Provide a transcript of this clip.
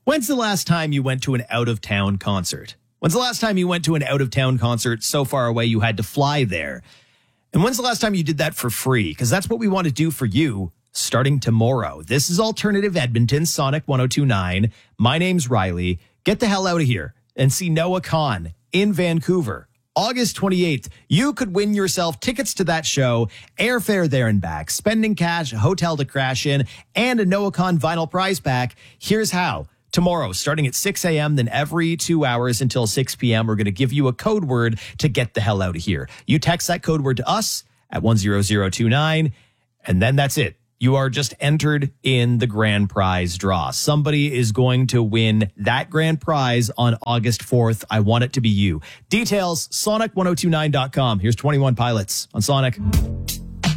When's the last time you went to an out-of-town concert? When's the last time you went to an out-of-town concert so far away you had to fly there? And when's the last time you did that for free? Because that's what we want to do for you starting tomorrow. This is Alternative Edmonton, Sonic 102.9. My name's Riley. Get the hell out of here and see Noah Kahan in Vancouver. August 28th, you could win yourself tickets to that show, airfare there and back, spending cash, a hotel to crash in, and a Noah Kahan vinyl prize pack. Here's how. Tomorrow, starting at 6 a.m., then every 2 hours until 6 p.m., we're going to give you a code word to get the hell out of here. You text that code word to us at 10029, and then that's it. You are just entered in the grand prize draw. Somebody is going to win that grand prize on August 4th. I want it to be you. Details, sonic1029.com. Here's 21 Pilots on Sonic.